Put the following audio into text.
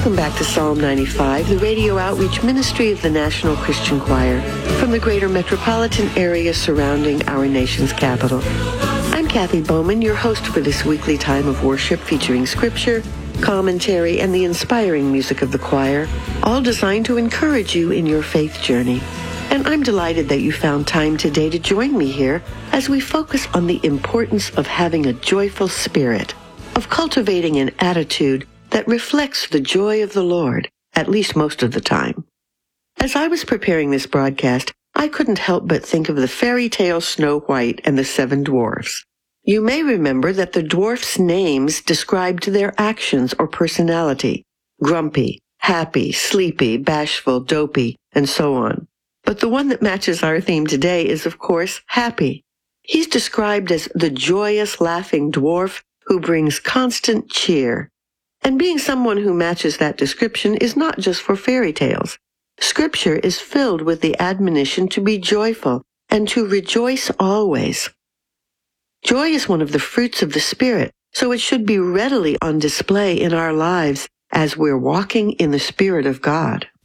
Welcome back to Psalm 95, the radio outreach ministry of the National Christian Choir from the greater metropolitan area surrounding our nation's capital. I'm Kathy Bowman, your host for this weekly time of worship featuring scripture, commentary, and the inspiring music of the choir, all designed to encourage you in your faith journey. And I'm delighted that you found time today to join me here as we focus on the importance of having a joyful spirit, of cultivating an attitude that reflects the joy of the Lord, at least most of the time. As I was preparing this broadcast, I couldn't help but think of the fairy tale Snow White and the Seven Dwarfs. You may remember that the dwarfs' names described their actions or personality: grumpy, happy, sleepy, bashful, dopey, and so on. But the one that matches our theme today is, of course, Happy. He's described as the joyous, laughing dwarf who brings constant cheer. And being someone who matches that description is not just for fairy tales. Scripture is filled with the admonition to be joyful and to rejoice always. Joy is one of the fruits of the Spirit, so it should be readily on display in our lives as we're walking in the Spirit of God.